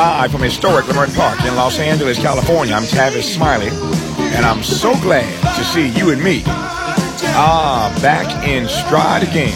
Live from historic Leimert Park in Los Angeles, California, I'm Tavis Smiley, and I'm so glad to see you and me back in stride again.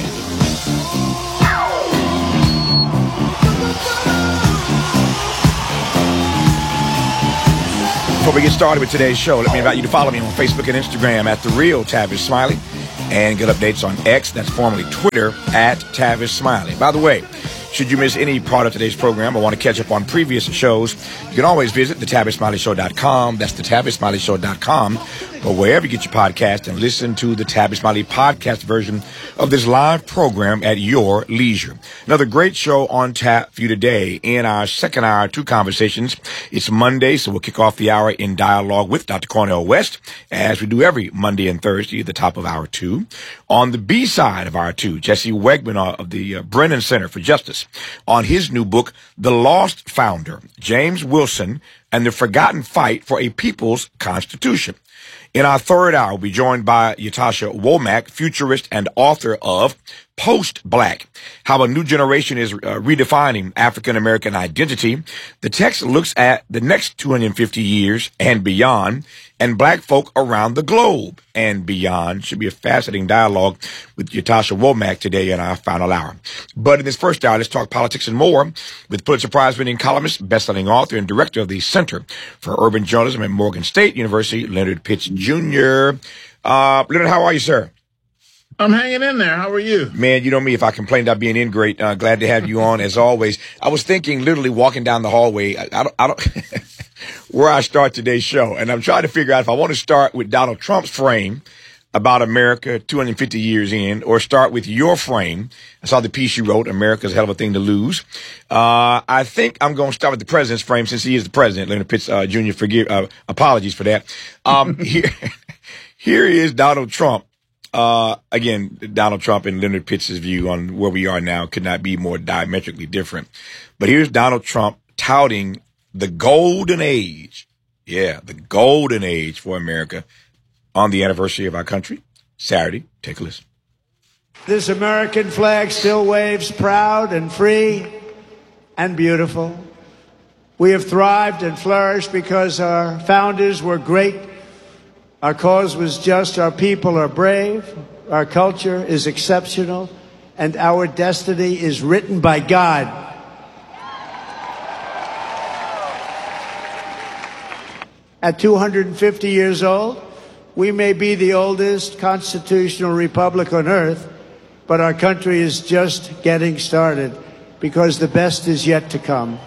Before we get started with today's show, let me invite you to follow me on Facebook and Instagram at The Real Tavis Smiley, and get updates on X, that's formerly Twitter, at Tavis Smiley. By the way, should you miss any part of today's program or want to catch up on previous shows, you can always visit thetavisSmileyShow.com. That's thetavisSmileyShow.com, or wherever you get your podcast, and listen to the Tavis Smiley podcast version of this live program at your leisure. Another great show on tap for you today. In our second hour, two conversations. It's Monday, so we'll kick off the hour in dialogue with Dr. Cornel West, as we do every Monday and Thursday at the top of hour two. On the B side of hour two, Jesse Wegman of the Brennan Center for Justice, on his new book, The Lost Founder, James Wilson and the Forgotten Fight for a People's Constitution. In our third hour, we'll be joined by Ytasha Womack, futurist and author of Post-Black, How a New Generation is Redefining African-American Identity. The text looks at the next 250 years and beyond, and black folk around the globe and beyond. Should be a fascinating dialogue with Ytasha Womack today in our final hour. But in this first hour, let's talk politics and more with Pulitzer Prize-winning columnist, best-selling author, and director of the Center for Urban Journalism at Morgan State University, Leonard Pitts Jr. Leonard, how are you, sir? I'm hanging in there. How are you? Man, you know me, if I complained about being in great, glad to have you on as always. I was thinking literally walking down the hallway, I don't where I start today's show. And I'm trying to figure out if I want to start with Donald Trump's frame about America 250 years in, or start with your frame. I saw the piece you wrote, America's a hell of a thing to lose. I think I'm going to start with the president's frame since he is the president. Leonard Pitts Jr., apologies for that. Here is Donald Trump. Again, Donald Trump and Leonard Pitts' view on where we are now could not be more diametrically different. But here's Donald Trump touting the golden age. Yeah, the golden age for America on the anniversary of our country. Saturday. Take a listen. This American flag still waves proud and free and beautiful. We have thrived and flourished because our founders were great. Our cause was just, our people are brave, our culture is exceptional, and our destiny is written by God. At 250 years old, we may be the oldest constitutional republic on earth, but our country is just getting started because the best is yet to come.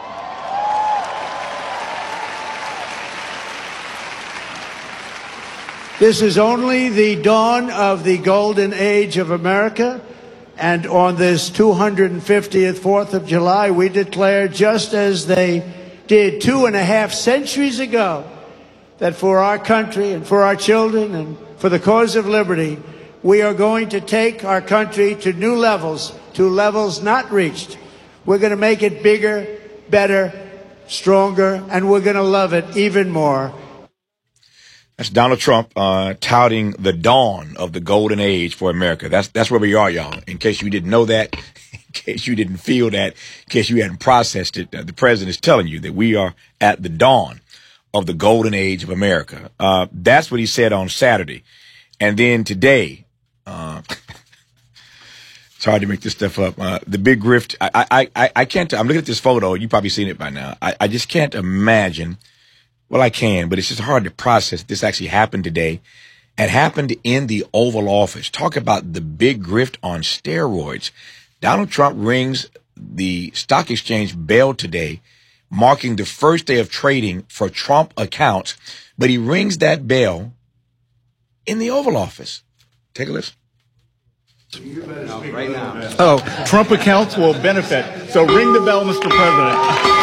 This is only the dawn of the golden age of America, and on this 250th 4th of July, we declare, just as they did 2.5 centuries ago, that for our country and for our children and for the cause of liberty, we are going to take our country to new levels, to levels not reached. We're going to make it bigger, better, stronger, and we're going to love it even more. That's Donald Trump touting the dawn of the golden age for America. That's where we are, y'all. In case you didn't know that, in case you didn't feel that, in case you hadn't processed it, the president is telling you that we are at the dawn of the golden age of America. That's what he said on Saturday. And then today, it's hard to make this stuff up. The big grift, I can't, I'm looking at this photo. You've probably seen it by now. I just can't imagine. Well, I can, but it's just hard to process. This actually happened today and happened in the Oval Office. Talk about the big grift on steroids. Donald Trump rings the stock exchange bell today, marking the first day of trading for Trump accounts, but he rings that bell in the Oval Office. Take a listen. Right now. Oh, Trump accounts will benefit. So ring the bell, Mr. President.